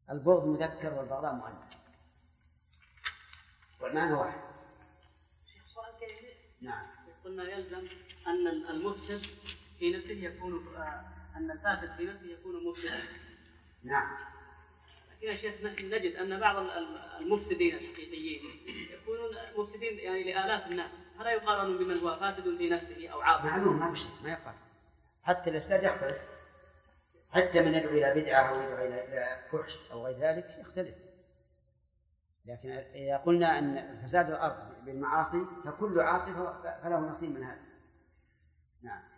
البغض مذكر والبغضاء مؤنث والمعنى واحد. نعم. قلنا يلزم أن المفسد في نفسه يكون أن الفاسد في نفسه يكون مفسدا. نعم. لكن يا شيخ نجد أن بعض المفسدين الحقيقيين يكونون مفسدين يعني لآلاف الناس، هل يقارن بمن هو فاسد في نفسه أو عاصي؟ معلوم ما بشيء ما يقارن، حتى الإفساد يختلف، حتى من يدعو إلى بدعة أو يدعو إلى فحش أو غير ذلك يختلف. لكن إذا قلنا أن فساد الأرض بالمعاصي فكل عاصي فله نصيب من هذا. نعم.